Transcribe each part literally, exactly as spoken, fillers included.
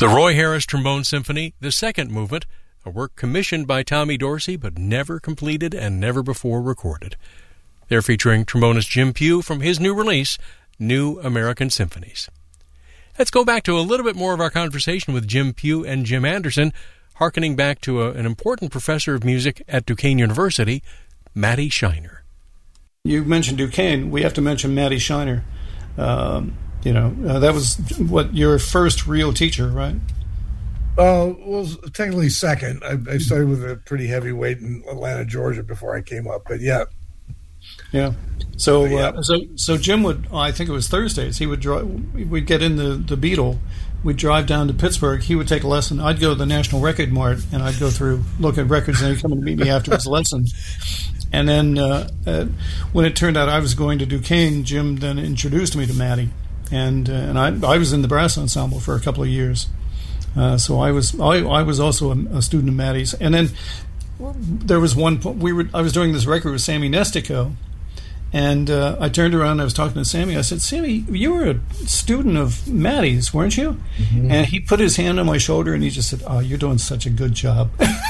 The Roy Harris Trombone Symphony, the second movement, a work commissioned by Tommy Dorsey but never completed and never before recorded. They're featuring trombonist Jim Pugh from his new release, New American Symphonies. Let's go back to a little bit more of our conversation with Jim Pugh and Jim Anderson, hearkening back to a, an important professor of music at Duquesne University, Matty Shiner. You mentioned Duquesne. We have to mention Matty Shiner. Um, you know, uh, that was what your first real teacher, right? Uh, well, technically second. I, I started with a pretty heavyweight in Atlanta, Georgia, before I came up. But yeah, yeah. So, yeah. Uh, so, so Jim would. I think it was Thursdays. He would drive. We'd get in the the Beetle. We'd drive down to Pittsburgh. He would take a lesson. I'd go to the National Record Mart and I'd go through, look at records, and he'd come and meet me after his lesson. And then uh, uh, when it turned out I was going to Duquesne, Jim then introduced me to Matty, and uh, and I I was in the brass ensemble for a couple of years. Uh, so I was I, I was also a, a student of Matty's, and then there was one point we were I was doing this record with Sammy Nestico, and uh, I turned around and I was talking to Sammy. I said, "Sammy, you were a student of Matty's, weren't you?" Mm-hmm. And he put his hand on my shoulder and he just said, "Oh, you're doing such a good job."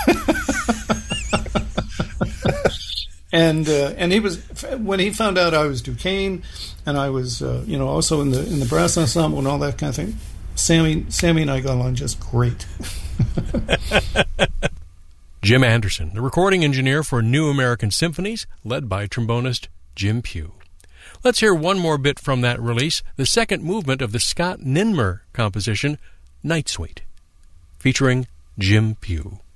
And uh, and he was when he found out I was Duquesne, and I was uh, you know also in the in the brass ensemble and all that kind of thing. Sammy, Sammy and I got along just great. Jim Anderson, the recording engineer for New American Symphonies, led by trombonist Jim Pugh. Let's hear one more bit from that release, the second movement of the Scott Ninmer composition, Night Suite, featuring Jim Pugh.